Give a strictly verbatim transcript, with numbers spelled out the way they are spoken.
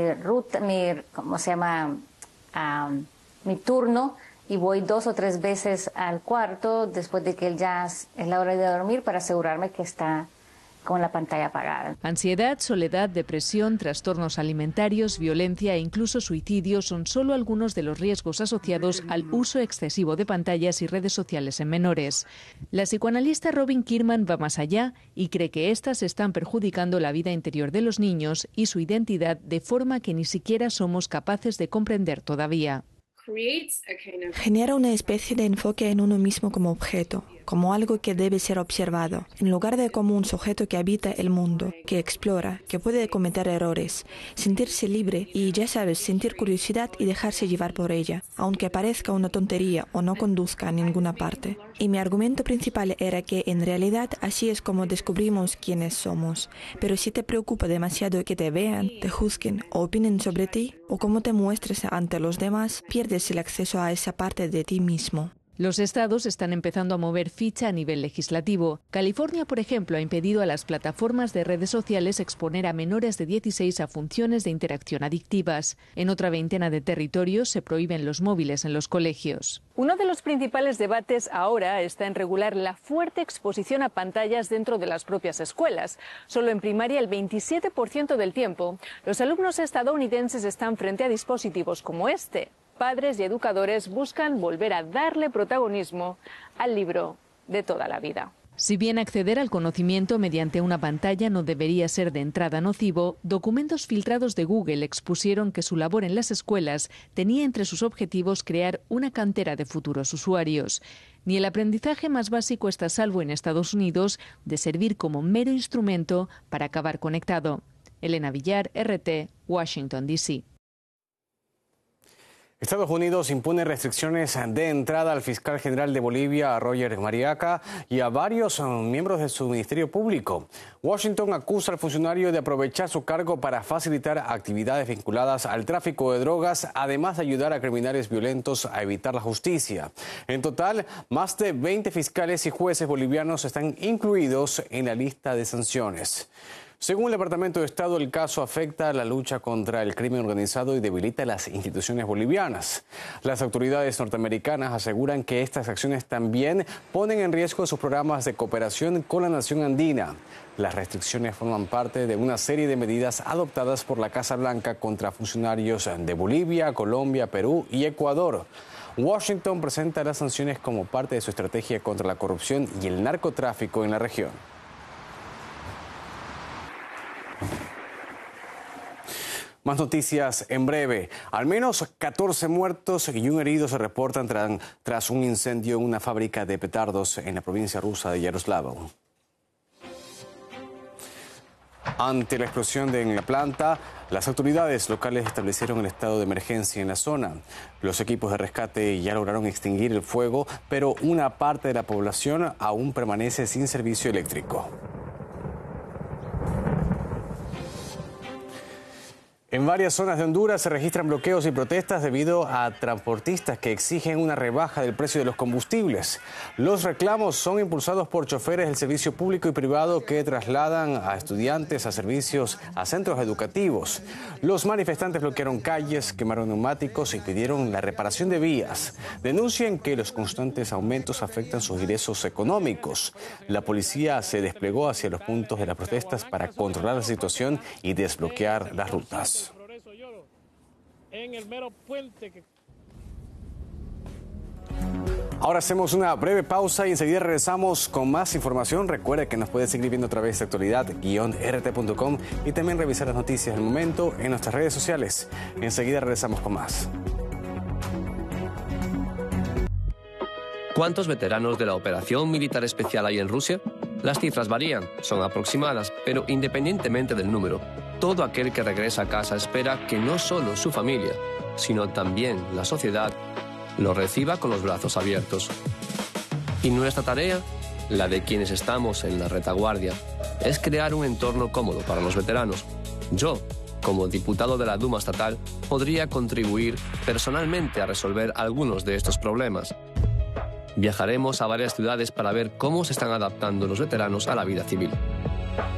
mi ruta, mi, ¿cómo se llama? Um, mi turno, y voy dos o tres veces al cuarto después de que él ya es la hora de dormir para asegurarme que está con la pantalla apagada. Ansiedad, soledad, depresión, trastornos alimentarios, violencia e incluso suicidio son solo algunos de los riesgos asociados al uso excesivo de pantallas y redes sociales en menores. La psicoanalista Robin Kierman va más allá y cree que éstas están perjudicando la vida interior de los niños y su identidad de forma que ni siquiera somos capaces de comprender todavía. Genera una especie de enfoque en uno mismo como objeto, como algo que debe ser observado, en lugar de como un sujeto que habita el mundo, que explora, que puede cometer errores, sentirse libre y, ya sabes, sentir curiosidad y dejarse llevar por ella, aunque parezca una tontería o no conduzca a ninguna parte. Y mi argumento principal era que, en realidad, así es como descubrimos quiénes somos. Pero si te preocupa demasiado que te vean, te juzguen o opinen sobre ti, o cómo te muestres ante los demás, pierdes el acceso a esa parte de ti mismo. Los estados están empezando a mover ficha a nivel legislativo. California, por ejemplo, ha impedido a las plataformas de redes sociales exponer a menores de dieciséis a funciones de interacción adictivas. En otra veintena de territorios se prohíben los móviles en los colegios. Uno de los principales debates ahora está en regular la fuerte exposición a pantallas dentro de las propias escuelas. Solo en primaria, el veintisiete por ciento del tiempo, los alumnos estadounidenses están frente a dispositivos como este. Padres y educadores buscan volver a darle protagonismo al libro de toda la vida. Si bien acceder al conocimiento mediante una pantalla no debería ser de entrada nocivo, documentos filtrados de Google expusieron que su labor en las escuelas tenía entre sus objetivos crear una cantera de futuros usuarios. Ni el aprendizaje más básico está a salvo en Estados Unidos de servir como mero instrumento para acabar conectado. Elena Villar, R T, Washington, D C Estados Unidos impone restricciones de entrada al fiscal general de Bolivia, a Roger Mariaca, y a varios miembros de su Ministerio Público. Washington acusa al funcionario de aprovechar su cargo para facilitar actividades vinculadas al tráfico de drogas, además de ayudar a criminales violentos a evitar la justicia. En total, más de veinte fiscales y jueces bolivianos están incluidos en la lista de sanciones. Según el Departamento de Estado, el caso afecta a la lucha contra el crimen organizado y debilita las instituciones bolivianas. Las autoridades norteamericanas aseguran que estas acciones también ponen en riesgo sus programas de cooperación con la nación andina. Las restricciones forman parte de una serie de medidas adoptadas por la Casa Blanca contra funcionarios de Bolivia, Colombia, Perú y Ecuador. Washington presenta las sanciones como parte de su estrategia contra la corrupción y el narcotráfico en la región. Más noticias en breve. Al menos catorce muertos y un herido se reportan tra tras un incendio en una fábrica de petardos en la provincia rusa de Yaroslavl. Ante la explosión de en la planta, las autoridades locales establecieron el estado de emergencia en la zona. Los equipos de rescate ya lograron extinguir el fuego, pero una parte de la población aún permanece sin servicio eléctrico. En varias zonas de Honduras se registran bloqueos y protestas debido a transportistas que exigen una rebaja del precio de los combustibles. Los reclamos son impulsados por choferes del servicio público y privado que trasladan a estudiantes a servicios a centros educativos. Los manifestantes bloquearon calles, quemaron neumáticos y pidieron la reparación de vías. Denuncian que los constantes aumentos afectan sus ingresos económicos. La policía se desplegó hacia los puntos de las protestas para controlar la situación y desbloquear las rutas. En el mero puente que... Ahora hacemos una breve pausa y enseguida regresamos con más información. Recuerde que nos puede seguir viendo a través de actualidad guion r t punto com y también revisar las noticias del momento en nuestras redes sociales. Enseguida regresamos con más. ¿Cuántos veteranos de la operación militar especial hay en Rusia? Las cifras varían, son aproximadas, pero independientemente del número, todo aquel que regresa a casa espera que no solo su familia, sino también la sociedad, lo reciba con los brazos abiertos. Y nuestra tarea, la de quienes estamos en la retaguardia, es crear un entorno cómodo para los veteranos. Yo, como diputado de la Duma estatal, podría contribuir personalmente a resolver algunos de estos problemas. Viajaremos a varias ciudades para ver cómo se están adaptando los veteranos a la vida civil.